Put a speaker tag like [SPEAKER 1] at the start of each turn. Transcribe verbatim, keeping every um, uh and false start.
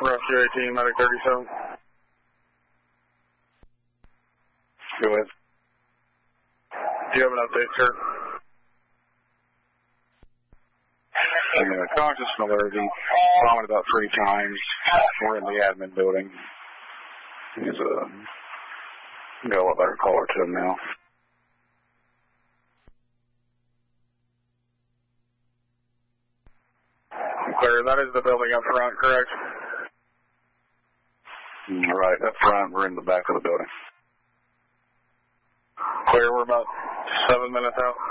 [SPEAKER 1] Rescue eighteen, Medic thirty-seven.
[SPEAKER 2] Go ahead.
[SPEAKER 1] Do you have an update, sir?
[SPEAKER 2] Uh, conscious and alerty. Vomited about three times. We're in the admin building. He's a... Got a lot better caller to him now.
[SPEAKER 1] Clear, that is the building up front, correct?
[SPEAKER 2] All right, up front, we're in the back of the building.
[SPEAKER 1] Clear, we're about seven minutes out.